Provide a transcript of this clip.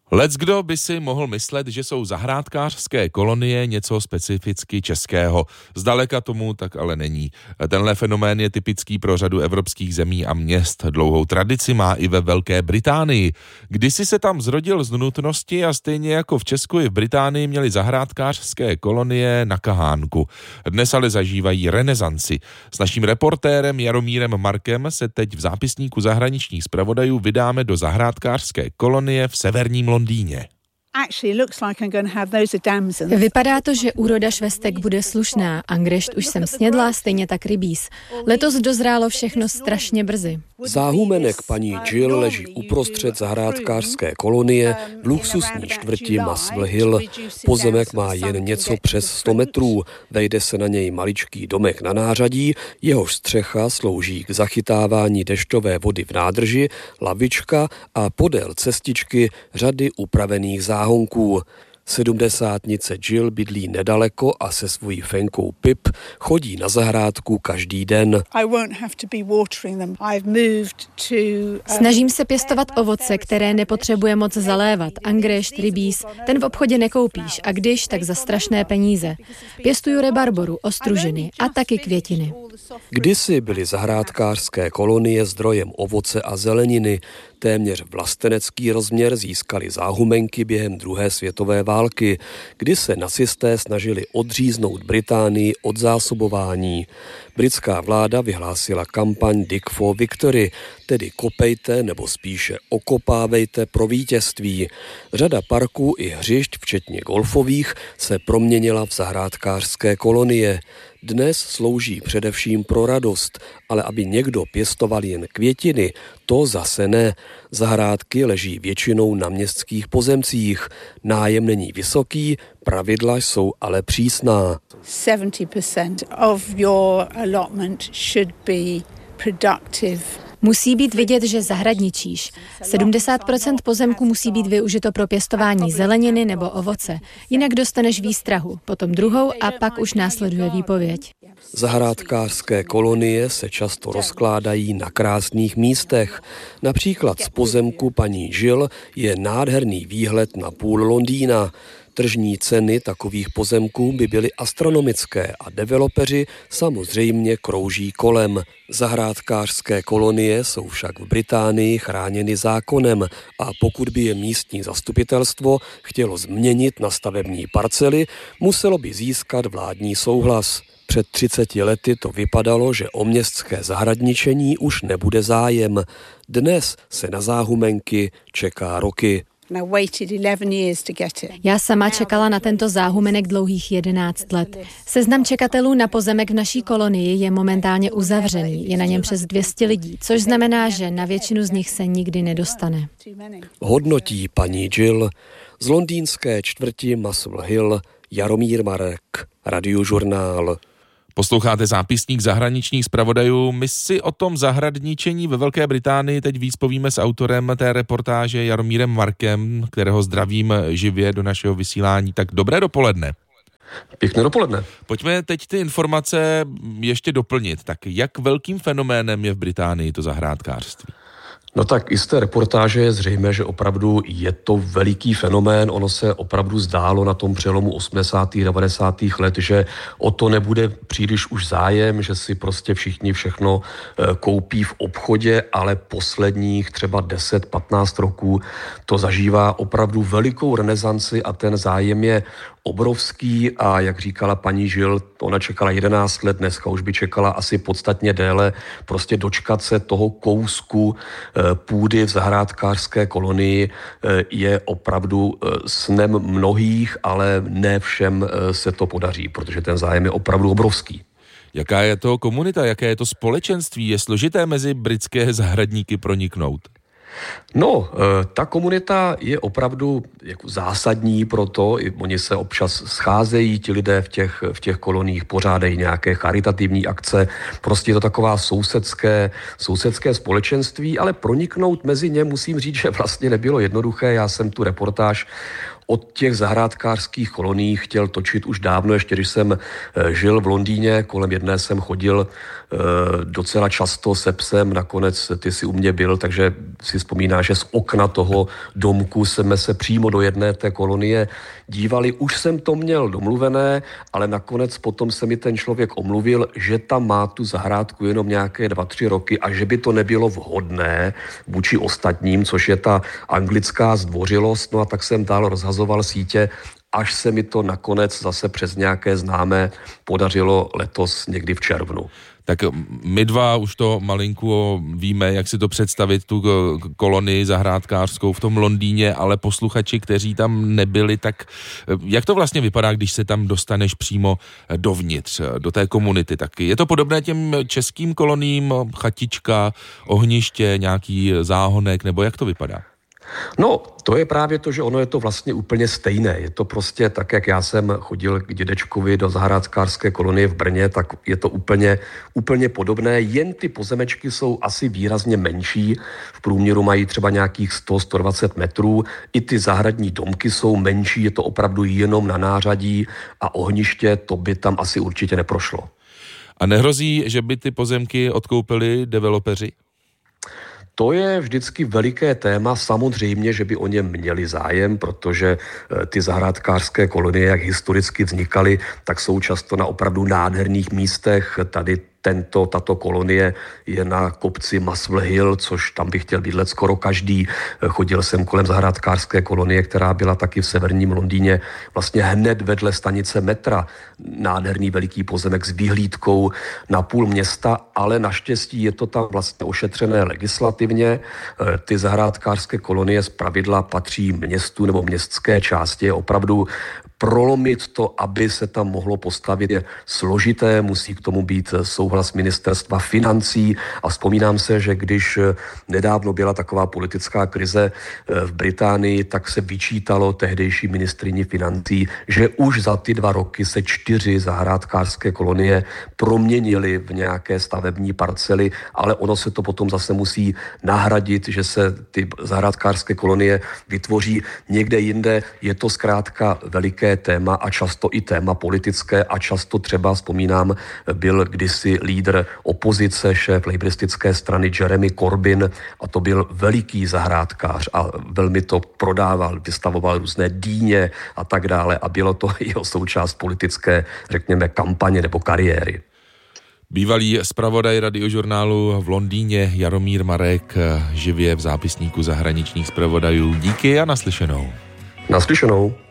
Leckdo by si mohl myslet, že jsou zahrádkářské kolonie něco specificky českého. Zdaleka tomu tak ale není. Tenhle fenomén je typický pro řadu evropských zemí a měst. Dlouhou tradici má i ve Velké Británii. Kdysi se tam zrodil z nutnosti a stejně jako v Česku i v Británii měli zahrádkářské kolonie na kahánku. Dnes ale zažívají renesanci. S naším reportérem Jaromírem Markem se teď v zápisníku zahraničních zpravodajů vydáme do zahrádkářské kolonie v severním Londýně. Vypadá to, že úroda švestek bude slušná. Angrešt už jsem snědla, stejně tak rybíz. Letos dozrálo všechno strašně brzy. Záhumenek paní Jill leží uprostřed zahrádkářské kolonie v luxusní čtvrti Muswell Hill. Pozemek má jen něco přes 100 metrů. Vejde se na něj maličký domek na nářadí, jehož střecha slouží k zachytávání dešťové vody v nádrži, lavička a podél cestičky řady upravených záhonků. 70nice Jill bydlí nedaleko a se svojí fenkou Pip chodí na zahrádku každý den. Snažím se pěstovat ovoce, které nepotřebuje moc zalévat. Angrešt, rybíz, ten v obchodě nekoupíš a když, tak za strašné peníze. Pěstuju rebarboru, ostružiny a taky květiny. Kdysi byly zahrádkářské kolonie zdrojem ovoce a zeleniny. Téměř vlastenecký rozměr získali záhumenky během druhé světové války, kdy se nacisté snažili odříznout Británii od zásobování. Britská vláda vyhlásila kampaň Dig for Victory, tedy kopejte nebo spíše okopávejte pro vítězství. Řada parků i hřišť, včetně golfových, se proměnila v zahrádkářské kolonie. Dnes slouží především pro radost, ale aby někdo pěstoval jen květiny, to zase ne. Zahrádky leží většinou na městských pozemcích. Nájem není vysoký, pravidla jsou ale přísná. 70% of your allotment should be productive. Musí být vidět, že zahradničíš. 70% pozemku musí být využito pro pěstování zeleniny nebo ovoce. Jinak dostaneš výstrahu, potom druhou a pak už následuje výpověď. Zahrádkářské kolonie se často rozkládají na krásných místech. Například z pozemku paní Jill je nádherný výhled na půl Londýna. Tržní ceny takových pozemků by byly astronomické a developeři samozřejmě krouží kolem. Zahrádkářské kolonie jsou však v Británii chráněny zákonem a pokud by je místní zastupitelstvo chtělo změnit na stavební parcely, muselo by získat vládní souhlas. Před 30 lety to vypadalo, že o městské zahradničení už nebude zájem. Dnes se na záhumenky čeká roky. Já sama čekala na tento záhumenek dlouhých 11 let. Seznam čekatelů na pozemek v naší kolonii je momentálně uzavřený. Je na něm přes 200 lidí, což znamená, že na většinu z nich se nikdy nedostane. Hodnotí paní Jill z londýnské čtvrti Muswell Hill Jaromír Marek, Radiožurnál. Posloucháte zápisník zahraničních zpravodajů. My si o tom zahradničení ve Velké Británii teď víc povíme s autorem té reportáže Jaromírem Markem, kterého zdravím živě do našeho vysílání. Tak dobré dopoledne. Pěkné dopoledne. Pojďme teď ty informace ještě doplnit. Tak jak velkým fenoménem je v Británii to zahrádkářství? No tak i z té reportáže je zřejmé, že opravdu je to veliký fenomén. Ono se opravdu zdálo na tom přelomu 80. 90. let, že o to nebude příliš už zájem, že si prostě všichni všechno koupí v obchodě, ale posledních třeba 10-15 roků to zažívá opravdu velikou renesanci a ten zájem je obrovský a jak říkala paní Jill, ona čekala 11 let, dneska už by čekala asi podstatně déle, prostě dočkat se toho kousku půdy v zahrádkářské kolonii je opravdu snem mnohých, ale ne všem se to podaří, protože ten zájem je opravdu obrovský. Jaká je to komunita, jaké je to společenství? Je složité mezi britské zahradníky proniknout? No, ta komunita je opravdu jako zásadní pro to, oni se občas scházejí, ti lidé v těch koloních pořádají nějaké charitativní akce, prostě je to taková sousedské společenství, ale proniknout mezi ně musím říct, že vlastně nebylo jednoduché, já jsem tu reportáž o těch zahrádkářských koloniích chtěl točit už dávno, ještě když jsem žil v Londýně, kolem jedné jsem chodil docela často se psem, nakonec ty si u mě byl, takže si vzpomínáš, že z okna toho domku jsme se přímo do jedné té kolonie dívali. Už jsem to měl domluvené, ale nakonec potom se mi ten člověk omluvil, že tam má tu zahrádku jenom nějaké 2-3 roky a že by to nebylo vhodné vůči ostatním, což je ta anglická zdvořilost. No a tak jsem dál rozhazoval sítě, až se mi to nakonec zase přes nějaké známé podařilo letos někdy v červnu. Tak my dva už to malinko víme, jak si to představit, tu kolonii zahrádkářskou v tom Londýně, ale posluchači, kteří tam nebyli, tak jak to vlastně vypadá, když se tam dostaneš přímo dovnitř, do té komunity? Tak je to podobné těm českým koloniím, chatička, ohniště, nějaký záhonek, nebo jak to vypadá? No, to je právě to, že ono je to vlastně úplně stejné. Je to prostě tak, jak já jsem chodil k dědečkovi do zahrádkářské kolonie v Brně, tak je to úplně podobné, jen ty pozemečky jsou asi výrazně menší. V průměru mají třeba nějakých 100-120 metrů. I ty zahradní domky jsou menší, je to opravdu jenom na nářadí a ohniště, to by tam asi určitě neprošlo. A nehrozí, že by ty pozemky odkoupili developeři? To je vždycky veliké téma, samozřejmě, že by o ně měli zájem, protože ty zahrádkářské kolonie, jak historicky vznikaly, tak jsou často na opravdu nádherných místech. Tady tato kolonie je na kopci Muswell Hill, což tam bych chtěl bydlet skoro každý. Chodil jsem kolem zahrádkářské kolonie, která byla taky v severním Londýně, vlastně hned vedle stanice metra. Nádherný veliký pozemek s vyhlídkou na půl města, ale naštěstí je to tam vlastně ošetřené legislativně. Ty zahrádkářské kolonie zpravidla patří městu nebo městské části. Opravdu prolomit to, aby se tam mohlo postavit, je složité, musí k tomu být souhlas ministerstva financí a vzpomínám se, že když nedávno byla taková politická krize v Británii, tak se vyčítalo tehdejší ministryni financí, že už za ty 2 roky se 4 zahrádkářské kolonie proměnily v nějaké stavební parcely, ale ono se to potom zase musí nahradit, že se ty zahrádkářské kolonie vytvoří někde jinde. Je to zkrátka veliké téma a často i téma politické a často třeba, vzpomínám, byl kdysi lídr opozice, šéf laboristické strany Jeremy Corbyn a to byl veliký zahrádkář a velmi to prodával, vystavoval různé dýně a tak dále a bylo to jeho součást politické, řekněme, kampaně nebo kariéry. Bývalý zpravodaj Radiožurnálu v Londýně Jaromír Marek živě v zápisníku zahraničních zpravodajů. Díky a naslyšenou. Naslyšenou.